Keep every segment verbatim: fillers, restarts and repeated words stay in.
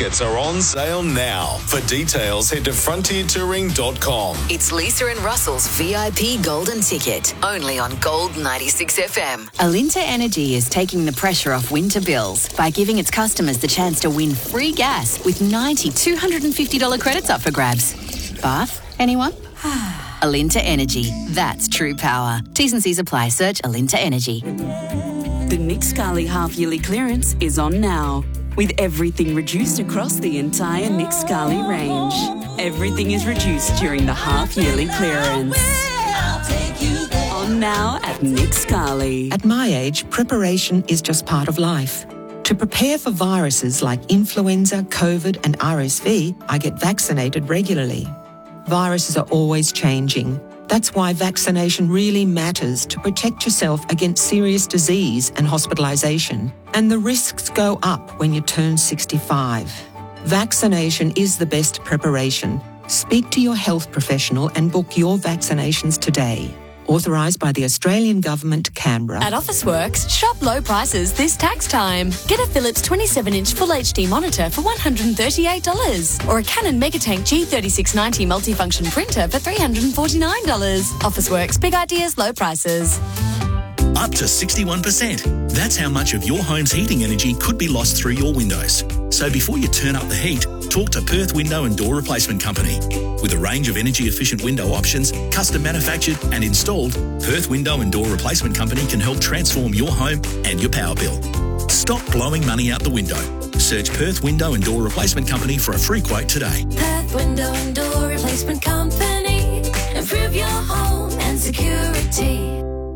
tickets are on sale now. For details, head to frontier touring dot com. It's Lisa and Russell's V I P Golden Ticket, only on Gold ninety-six F M. Alinta Energy is taking the pressure off winter bills by giving its customers the chance to win free gas with ninety two hundred fifty dollars credits up for grabs. Bath? Anyone? Alinta Energy. That's true power. T's and C's apply. Search Alinta Energy. The Nick Scali half-yearly clearance is on now, with everything reduced across the entire Nick Scali range. Everything is reduced during the half-yearly clearance. On now at Nick Scali. At my age, preparation is just part of life. To prepare for viruses like influenza, COVID and R S V, I get vaccinated regularly. Viruses are always changing. That's why vaccination really matters to protect yourself against serious disease and hospitalisation. And the risks go up when you turn sixty-five. Vaccination is the best preparation. Speak to your health professional and book your vaccinations today. Authorised by the Australian Government, Canberra. At Officeworks, shop low prices this tax time. Get a Philips twenty-seven inch Full H D monitor for one hundred thirty-eight dollars or a Canon Megatank G thirty-six ninety multifunction printer for three hundred forty-nine dollars. Officeworks, big ideas, low prices. Up to sixty-one percent. That's how much of your home's heating energy could be lost through your windows. So before you turn up the heat, talk to Perth Window and Door Replacement Company. With a range of energy-efficient window options, custom manufactured and installed, Perth Window and Door Replacement Company can help transform your home and your power bill. Stop blowing money out the window. Search Perth Window and Door Replacement Company for a free quote today. Perth Window and Door Replacement Company. Improve your home and security.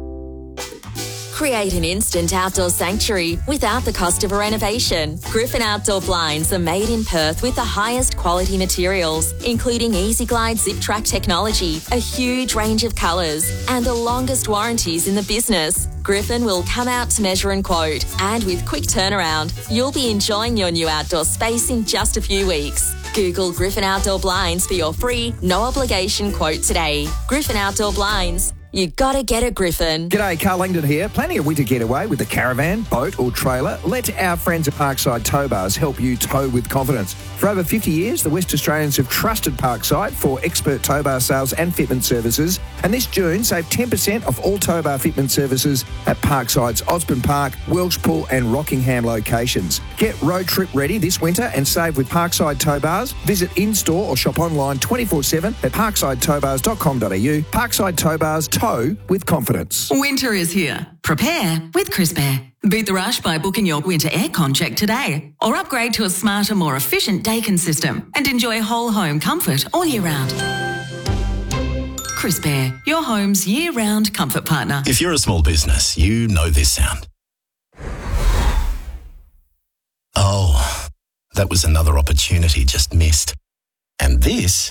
Create an instant outdoor sanctuary without the cost of a renovation. Griffin Outdoor Blinds are made in Perth with the highest quality materials, including Easy Glide Zip Track technology, a huge range of colours, and the longest warranties in the business. Griffin will come out to measure and quote, and with quick turnaround, you'll be enjoying your new outdoor space in just a few weeks. Google Griffin Outdoor Blinds for your free, no obligation quote today. Griffin Outdoor Blinds. You gotta get a Griffin. G'day, Carl Langdon here. Planning a winter getaway with a caravan, boat or trailer? Let our friends at Parkside Tow Bars help you tow with confidence. For over fifty years, the West Australians have trusted Parkside for expert tow bar sales and fitment services. And this June, save ten percent off all tow bar fitment services at Parkside's Osborne Park, Welshpool and Rockingham locations. Get road trip ready this winter and save with Parkside Tow Bars. Visit in-store or shop online twenty-four seven at parkside tow bars dot com dot a u. Parkside Tow Bars, tow with confidence. Winter is here. Prepare with Crisp Air. Beat the rush by booking your winter aircon check today or upgrade to a smarter, more efficient Daikin system and enjoy whole home comfort all year round. Crisp Air, your home's year-round comfort partner. If you're a small business, you know this sound. Oh, that was another opportunity just missed. And this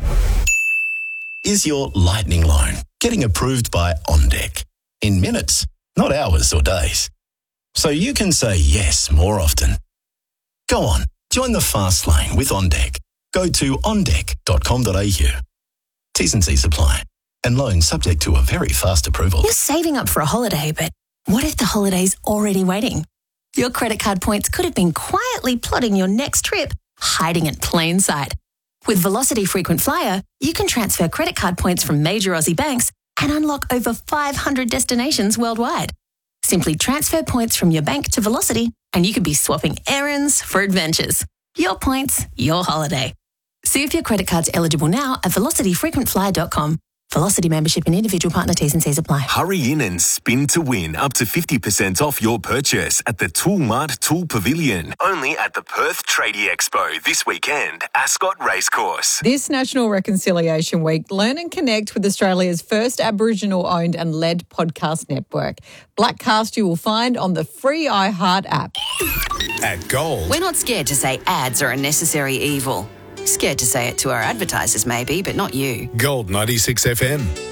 is your lightning loan, getting approved by OnDeck in minutes, not hours or days. So you can say yes more often. Go on, join the fast lane with OnDeck. Go to on deck dot com dot a u. T's and C's apply. And loan subject to a very fast approval. You're saving up for a holiday, but what if the holiday's already waiting? Your credit card points could have been quietly plotting your next trip, hiding in plain sight. With Velocity Frequent Flyer, you can transfer credit card points from major Aussie banks and unlock over five hundred destinations worldwide. Simply transfer points from your bank to Velocity and you could be swapping errands for adventures. Your points, your holiday. See if your credit card's eligible now at velocity frequent flyer dot com. Velocity membership and individual partner T's and C's apply. Hurry in and spin to win up to fifty percent off your purchase at the Toolmart Tool Pavilion. Only at the Perth Tradie Expo this weekend, Ascot Racecourse. This National Reconciliation Week, learn and connect with Australia's first Aboriginal-owned and led podcast network. Blackcast you will find on the free iHeart app. At Gold. We're not scared to say ads are a necessary evil. Scared to say it to our advertisers maybe, but not you. Gold ninety-six F M.